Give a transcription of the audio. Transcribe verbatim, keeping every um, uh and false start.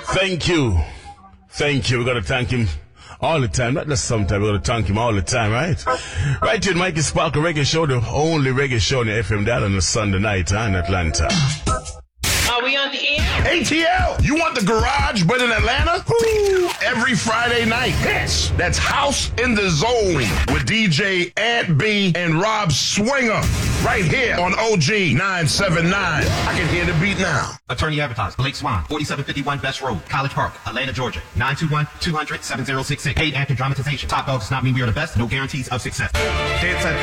Thank you. Thank you. We got to thank him all the time. Not just sometimes. We got to thank him all the time, right? Right here, Mikey Sparkle Reggae Show, the only reggae show on the F M dial on a Sunday night huh, in Atlanta. Are we on the air? A T L, you want the garage but in Atlanta? Woo! Every Friday night. Yes, that's House in the Zone with D J Ant B and Rob Swinger right here on O G nine seven nine. I can hear the beat now. Attorney advertised. Blake Swan, forty-seven fifty-one Best Road, College Park, Atlanta, Georgia. nine two one, two hundred, seven oh six six. Paid actor dramatization. Top dogs does not mean we are the best. No guarantees of success.